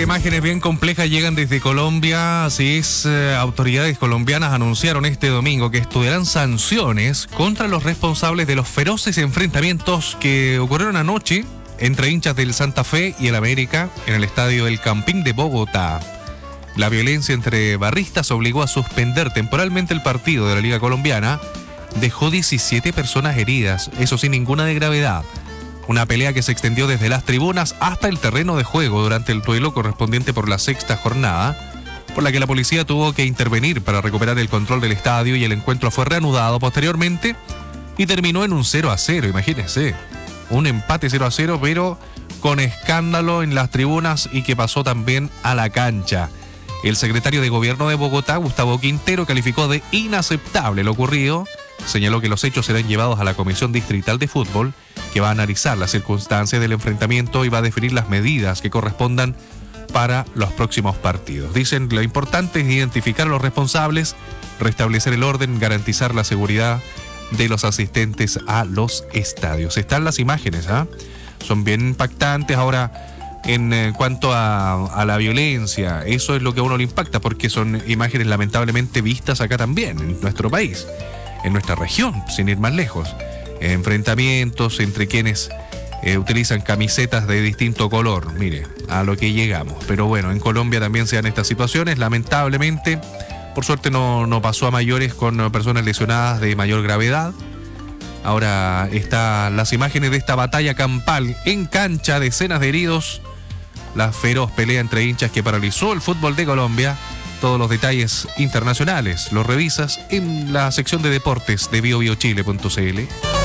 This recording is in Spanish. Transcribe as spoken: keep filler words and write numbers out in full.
imágenes bien complejas llegan desde Colombia. Así es, eh, autoridades colombianas anunciaron este domingo que estudiarán sanciones contra los responsables de los feroces enfrentamientos que ocurrieron anoche entre hinchas del Santa Fe y el América en el estadio El Campín de Bogotá. La violencia entre barristas obligó a suspender temporalmente el partido de la Liga Colombiana. Dejó diecisiete personas heridas, eso sin ninguna de gravedad. Una pelea que se extendió desde las tribunas hasta el terreno de juego durante el duelo correspondiente por la sexta jornada, por la que la policía tuvo que intervenir para recuperar el control del estadio y el encuentro fue reanudado posteriormente y terminó en un cero a cero, imagínense. Un empate cero a cero, pero con escándalo en las tribunas y que pasó también a la cancha. El secretario de Gobierno de Bogotá, Gustavo Quintero, calificó de inaceptable lo ocurrido. Señaló que los hechos serán llevados a la Comisión Distrital de Fútbol, que va a analizar las circunstancias del enfrentamiento y va a definir las medidas que correspondan para los próximos partidos. Dicen lo importante es identificar a los responsables, restablecer el orden, garantizar la seguridad de los asistentes a los estadios. Están las imágenes, ¿ah? ¿eh? Son bien impactantes. Ahora, en eh, cuanto a, a la violencia, eso es lo que a uno le impacta, porque son imágenes lamentablemente vistas acá también, en nuestro país, en nuestra región, sin ir más lejos. Enfrentamientos entre quienes eh, utilizan camisetas de distinto color, mire, a lo que llegamos. Pero bueno, en Colombia también se dan estas situaciones, lamentablemente. Por suerte no, no pasó a mayores con personas lesionadas de mayor gravedad. Ahora están las imágenes de esta batalla campal en cancha, decenas de heridos, la feroz pelea entre hinchas que paralizó el fútbol de Colombia. Todos los detalles internacionales los revisas en la sección de deportes de bio bio chile punto c l.